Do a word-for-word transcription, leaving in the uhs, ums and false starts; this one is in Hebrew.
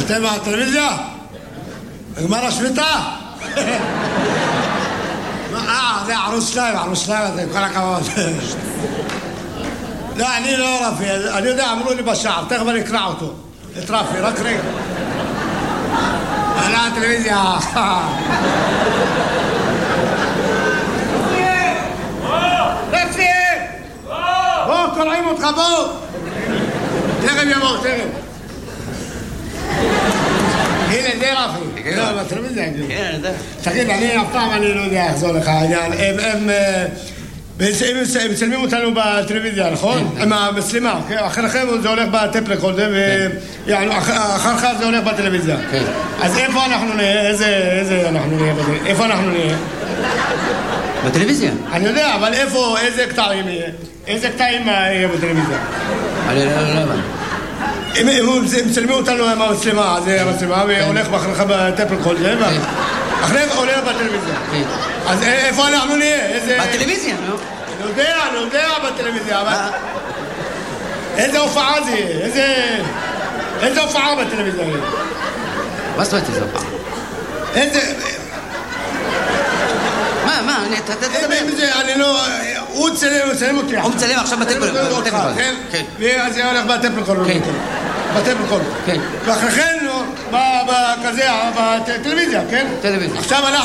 אתם בטלוויזיה? נגמר השביתה? אה, זה ערוץ שניים, ערוץ שניים, זה כל הכבוד. לא, אני לא רפי, אני יודע, אמרו לי בשער, תכף אני אקרא אותו. את רפי, רק רגע. עלה הטלוויזיה. רפי! בוא, קוראים אותך, בוא! תכף יבוא, תכף. הנה, זה רפי. לא, בטלוויזיה. כן, אני יודע. תגיד, אני אף פעם אני לא יודע איך זה הולך העניין. הם... הם מצלמים אותנו בטלוויזיה, נכון? עם המצלמה, אחריכם זה הולך בטפ רקורדר, ואחריך זה הולך בטלוויזיה. אז איפה אנחנו נהיה? איזה אנחנו נהיה? איפה אנחנו נהיה? בטלוויזיה? אני יודע, אבל איפה, איזה קטעים יהיה? איזה קטעים יהיה בטלוויזיה? אני לא יודע. הם מצלמים אותנו עם המצלמה, זה המצלמה, והולך אחריך בטפ רקורדר, ואחריך הולך בטלוויזיה. אז איפה אנחנו נהיה? בטלוויזיה, נו. אני יודע, אני יודע בטלוויזיה, אבל... איזה הופעה זה יהיה? איזה... איזה הופעה בטלוויזיה יהיה? מה זאת אומרת איזה הופעה? איזה... מה, מה? אני... תדבר. אני לא... הוא צלם, הוא צלם אותי. הוא מצלם עכשיו בטלפון. כן? ואז זה הולך בטלפון. כן. בטלפון. כן. ואחרי כן, כזה, בטלוויזיה, כן? טלוויזיה. עכשיו אנחנו...